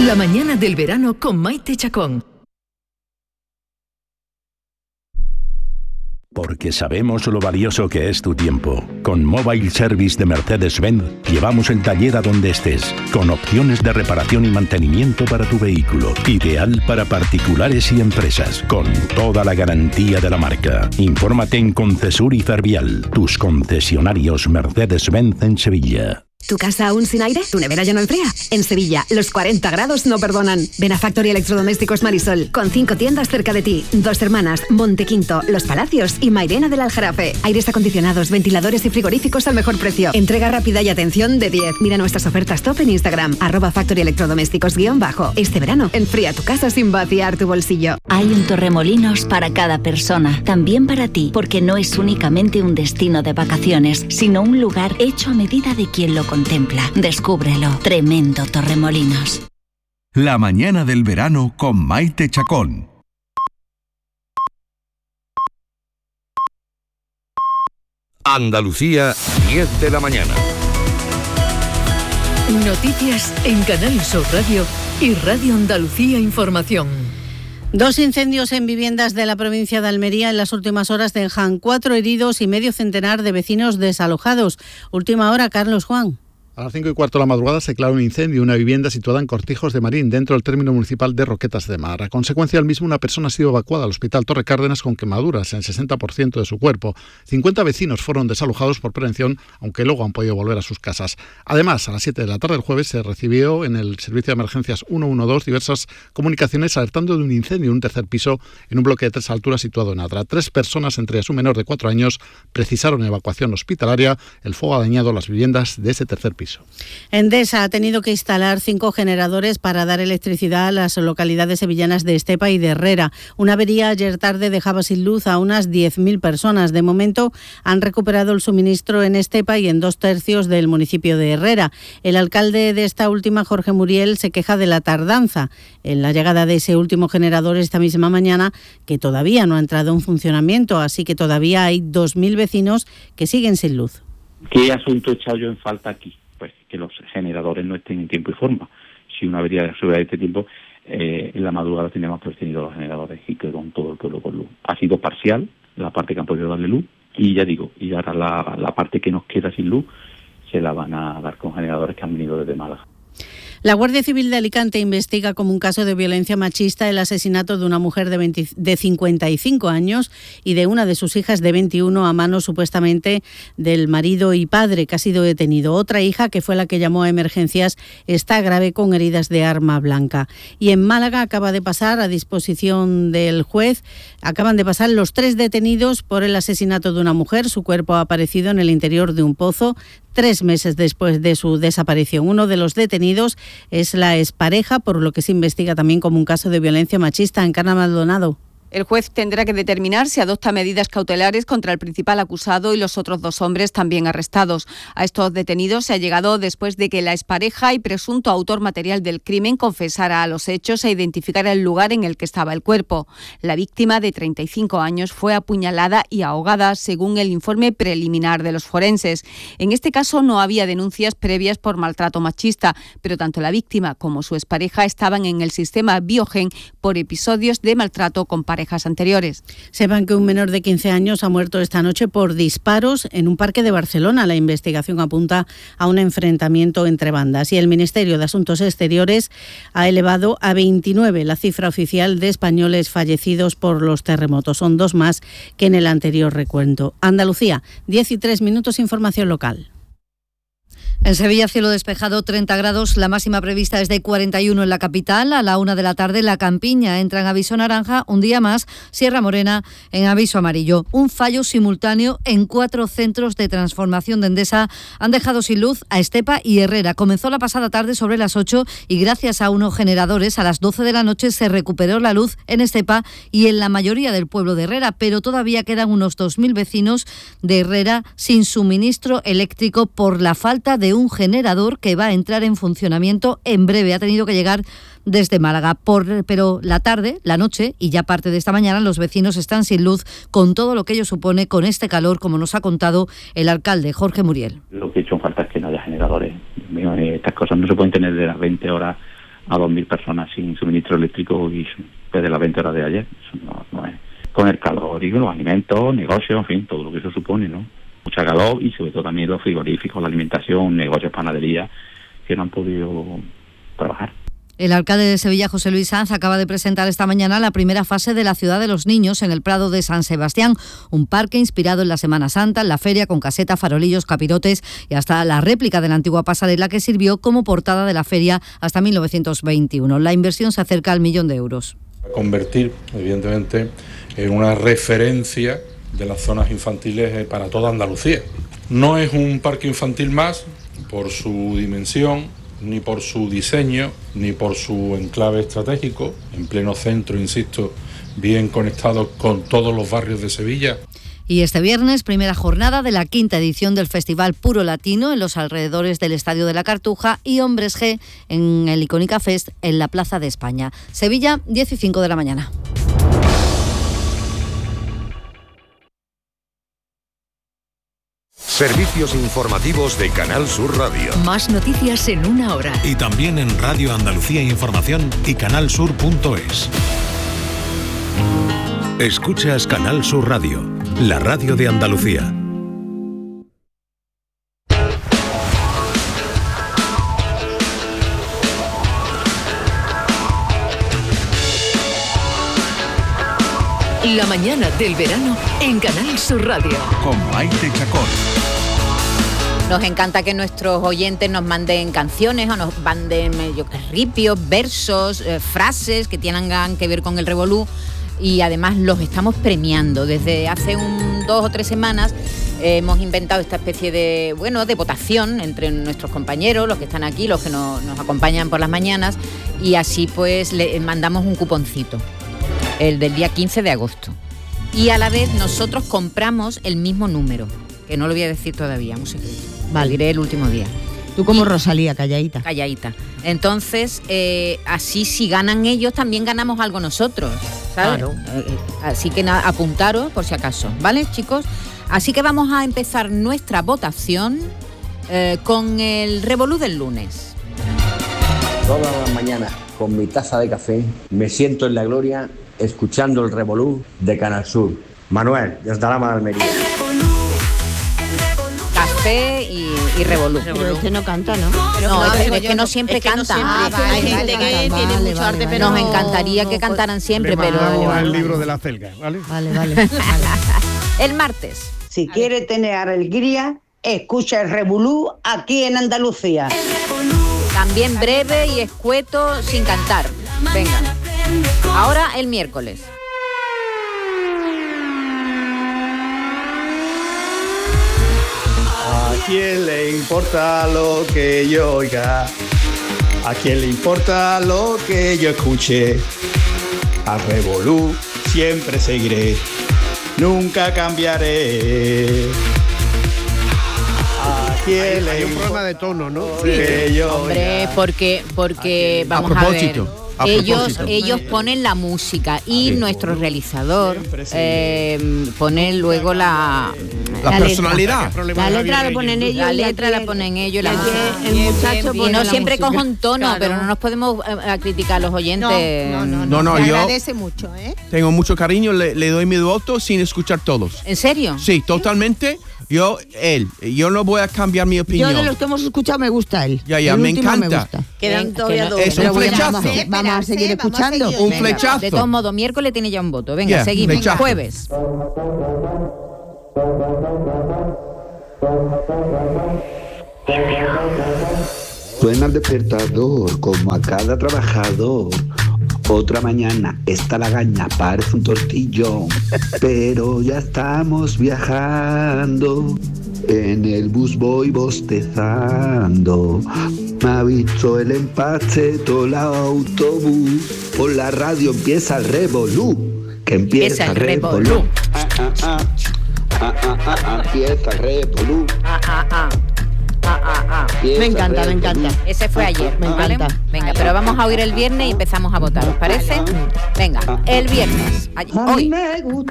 La mañana del verano con Maite Chacón. Porque sabemos lo valioso que es tu tiempo. Con Mobile Service de Mercedes-Benz llevamos el taller a donde estés, con opciones de reparación y mantenimiento para tu vehículo. Ideal para particulares y empresas, con toda la garantía de la marca. Infórmate en Concesur y Fervial, tus concesionarios Mercedes-Benz en Sevilla. ¿Tu casa aún sin aire? ¿Tu nevera ya no enfría? En Sevilla, los 40 grados no perdonan. Ven a Factory Electrodomésticos Marisol, con 5 tiendas cerca de ti. Dos Hermanas, Montequinto, Los Palacios y Mairena del Aljarafe. Aires acondicionados, ventiladores y frigoríficos al mejor precio. Entrega rápida y atención de 10. Mira nuestras ofertas top en Instagram, @factoryelectrodomésticos_. Este verano, enfría tu casa sin vaciar tu bolsillo. Hay un Torremolinos para cada persona, también para ti, porque no es únicamente un destino de vacaciones, sino un lugar hecho a medida de quien lo contempla. Descúbrelo. Tremendo Torremolinos. La mañana del verano con Maite Chacón. Andalucía, 10 de la mañana. Noticias en Canal Sur Radio y Radio Andalucía Información. 2 incendios en viviendas de la provincia de Almería en las últimas horas dejan 4 heridos y medio centenar de vecinos desalojados. Última hora, Carlos Juan. A las 5:15 de la madrugada se declaró un incendio en una vivienda situada en Cortijos de Marín, dentro del término municipal de Roquetas de Mar. A consecuencia del mismo, una persona ha sido evacuada al Hospital Torre Cárdenas con quemaduras en el 60% de su cuerpo. 50 vecinos fueron desalojados por prevención, aunque luego han podido volver a sus casas. Además, a las 7 de la tarde del jueves se recibió en el Servicio de Emergencias 112 diversas comunicaciones alertando de un incendio en un tercer piso en un bloque de 3 alturas situado en Adra. 3 personas, entre ellas un menor de 4 años, precisaron evacuación hospitalaria. El fuego ha dañado las viviendas de ese tercer piso. Endesa ha tenido que instalar 5 generadores para dar electricidad a las localidades sevillanas de Estepa y de Herrera. Una avería ayer tarde dejaba sin luz a unas 10.000 personas. De momento han recuperado el suministro en Estepa y en 2/3 del municipio de Herrera. El alcalde de esta última, Jorge Muriel, se queja de la tardanza en la llegada de ese último generador esta misma mañana, que todavía no ha entrado en funcionamiento, así que todavía hay 2.000 vecinos que siguen sin luz. ¿Qué asunto he echado yo en falta aquí? Pues que los generadores no estén en tiempo y forma. Si una avería sobre este tiempo, en la madrugada teníamos que haber tenido los generadores y que con todo el pueblo con luz. Ha sido parcial la parte que han podido darle luz y ya digo, y ahora la parte que nos queda sin luz se la van a dar con generadores que han venido desde Málaga. La Guardia Civil de Alicante investiga como un caso de violencia machista el asesinato de una mujer de 55 años y de una de sus hijas de 21 a manos supuestamente del marido y padre, que ha sido detenido. Otra hija, que fue la que llamó a emergencias, está grave con heridas de arma blanca. Y en Málaga acaba de pasar a disposición del juez, acaban de pasar los 3 detenidos por el asesinato de una mujer. Su cuerpo ha aparecido en el interior de un pozo 3 meses después de su desaparición. Uno de los detenidos es la expareja, por lo que se investiga también como un caso de violencia machista. Encarna Maldonado. El juez tendrá que determinar si adopta medidas cautelares contra el principal acusado y los otros 2 hombres también arrestados. A estos detenidos se ha llegado después de que la expareja y presunto autor material del crimen confesara a los hechos e identificara el lugar en el que estaba el cuerpo. La víctima, de 35 años, fue apuñalada y ahogada, según el informe preliminar de los forenses. En este caso no había denuncias previas por maltrato machista, pero tanto la víctima como su expareja estaban en el sistema Biogen por episodios de maltrato con parejas anteriores. Sepan que un menor de 15 años ha muerto esta noche por disparos en un parque de Barcelona. La investigación apunta a un enfrentamiento entre bandas y el Ministerio de Asuntos Exteriores ha elevado a 29 la cifra oficial de españoles fallecidos por los terremotos. Son 2 más que en el anterior recuento. Andalucía, 10 y 3 minutos, información local. En Sevilla, cielo despejado, 30 grados, la máxima prevista es de 41 en la capital. A la 1 de la tarde, La Campiña entra en aviso naranja, un día más, Sierra Morena en aviso amarillo. Un fallo simultáneo en 4 centros de transformación de Endesa han dejado sin luz a Estepa y Herrera. Comenzó la pasada tarde sobre las 8 y gracias a unos generadores a las 12 de la noche se recuperó la luz en Estepa y en la mayoría del pueblo de Herrera, pero todavía quedan unos 2.000 vecinos de Herrera sin suministro eléctrico por la falta de un generador que va a entrar en funcionamiento en breve. Ha tenido que llegar desde Málaga, pero la tarde, la noche y ya parte de esta mañana los vecinos están sin luz con todo lo que ello supone con este calor, como nos ha contado el alcalde Jorge Muriel. Lo que he hecho en falta es que no haya generadores. Estas cosas no se pueden tener de las 20 horas a 2.000 personas sin suministro eléctrico y desde las 20 horas de ayer. Eso no es. Con el calor y los alimentos, negocios, en fin, todo lo que eso supone, ¿no? Mucha calor y sobre todo también los frigoríficos, la alimentación, negocios, panadería, que no han podido trabajar. El alcalde de Sevilla, José Luis Sanz, acaba de presentar esta mañana la primera fase de la Ciudad de los Niños en el Prado de San Sebastián, un parque inspirado en la Semana Santa, en la feria, con caseta, farolillos, capirotes y hasta la réplica de la antigua pasarela que sirvió como portada de la feria hasta 1921. La inversión se acerca al 1 millón de euros. Convertir, evidentemente, en una referencia de las zonas infantiles para toda Andalucía. No es un parque infantil más por su dimensión, ni por su diseño, ni por su enclave estratégico, en pleno centro, insisto, bien conectado con todos los barrios de Sevilla. Y este viernes, primera jornada de la 5ª edición del Festival Puro Latino en los alrededores del Estadio de la Cartuja y Hombres G en el Icónica Fest en la Plaza de España. Sevilla, 10:05 de la mañana. Servicios informativos de Canal Sur Radio. Más noticias en una hora. Y también en Radio Andalucía Información y canalsur.es. Escuchas Canal Sur Radio, la radio de Andalucía. La mañana del verano en Canal Sur Radio. Con Maite Chacón. Nos encanta que nuestros oyentes nos manden canciones o nos manden ripios, versos, frases que tengan que ver con el revolú, y además los estamos premiando. Desde hace 2 o 3 semanas hemos inventado esta especie de votación entre nuestros compañeros, los que están aquí, los que nos acompañan por las mañanas, y así pues le mandamos un cuponcito, el del día 15 de agosto. Y a la vez nosotros compramos el mismo número, que no lo voy a decir todavía, un secreto. Vale. Lo diré el último día. Tú como Rosalía, calladita. Calladita. Entonces, así si ganan ellos, también ganamos algo nosotros, ¿sabes? Claro. Así que apuntaros por si acaso, ¿vale, chicos? Así que vamos a empezar nuestra votación con el revolú del lunes. Todas las mañanas, con mi taza de café, me siento en la gloria escuchando el revolú de Canal Sur. Manuel, desde la Almería. Café y revolú. Pero este no canta, ¿no? No, es que no siempre canta. Hay gente que tiene mucho arte, pero nos encantaría que cantaran siempre, pero... al libro de la celga, ¿vale? Vale. El martes. Si quiere tener alegría, escucha el revolú aquí en Andalucía. También breve y escueto, sin cantar. Venga. Ahora el miércoles. ¿A quién le importa lo que yo oiga? ¿A quién le importa lo que yo escuche? Al revolú siempre seguiré, nunca cambiaré. ¿A quién le importa? Hay un problema de tono, ¿no? Sí. Hombre, porque vamos a ver. Ellos ponen la música y nuestro realizador pone luego la personalidad. La letra la ponen ellos. La letra la ponen ellos. El muchacho y no siempre coge un tono, claro. Pero no nos podemos criticar a los oyentes. No, yo agradece mucho, tengo mucho cariño, le doy mi voto sin escuchar todos. ¿En serio? Sí, totalmente. Yo no voy a cambiar mi opinión. Yo de los que hemos escuchado me gusta él. Ya, me encanta. Quedan todavía 2. Es un flechazo. Vamos a seguir escuchando. Un flechazo. De todos modos, miércoles tiene ya un voto. Venga, seguimos. Flechazo. Jueves. Suena el despertador como a cada trabajador. Otra mañana está la gaña, parece un tortillón. Pero ya estamos viajando. En el bus voy bostezando. Me ha visto el empache todo el autobús. Por la radio empieza el revolú. Que empieza el revolú. Empieza el revolú. Me encanta. Ese fue ayer. Me encanta. Venga, pero vamos a oír el viernes y empezamos a votar, ¿os parece? Venga, el viernes. Hoy me gusta